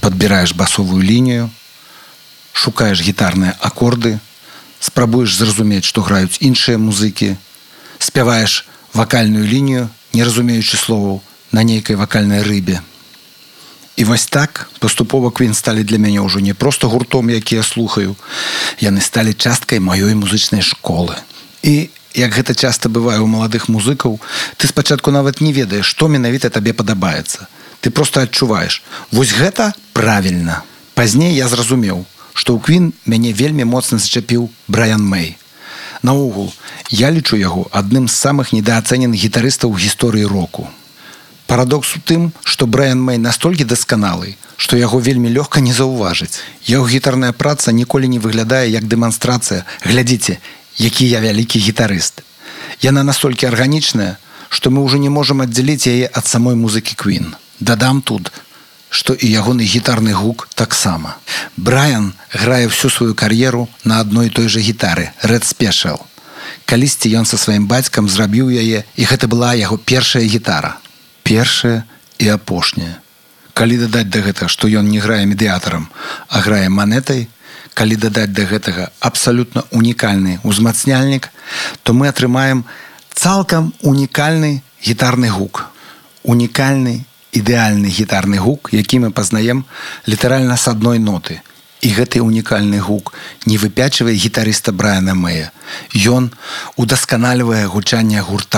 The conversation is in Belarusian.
падбіраеш басовую лінію, шукаеш гітарныя акорды, спрабуеш зразумець, што граюць іншыя музыкі, спяваеш вакальную лінію, не разумеючы словаў, на нейкай вакальнай рыбе. І вось так паступова Queen сталі для мяне ўжо не проста гуртом, які я слухаю, яны сталі часткай маёй музычнай школы. І як гэта часта бывае ў маладых музыкаў, ты спачатку нават не ведаеш, што менавіта табе падабаецца. Ты проста адчуваеш, вось гэта правільна. Пазней я зразумеў, што ў Queen мяне вельмі моцна зачапіў Брайан Мэй. Наогул, я лічу яго адным з самых недаацэненых гітарыстаў у гісторыі року. Парадокс у тым, што Брайан Мэй настолькі дасканалы, што яго вельмі лёгка не заўважыць. Яго гітарная праца ніколі не выглядае як дэманстрацыя. Глядзіце, які я вялікі гітарыст. Яна настолькі арганічная, што мы ўжо не можам аддзяліць яе ад самой музыкі Queen. Дадам тут, што і ягоны гітарны гук таксама. Брайан грае всю сваю кар'еру на адной і той жа гітары Red Special. Калісьці ён са сваім бацькам зрабіў яе, і гэта была яго першая гітара. Першая і апошняя. Калі дадаць да гэтага, што ён не грае медыятарам, а грае манетай, калі дадаць да гэтага абсалютна унікальны ўзмацняльнік, то мы атрымаем цалкам унікальны гітарны гук. Унікальны, ідэальны гітарны гук, які мы пазнаем літаральна з адной ноты. І гэты унікальны гук не выпячвае гітарыста Брайана Мэя. Ён удасканальвае гучанне гурта.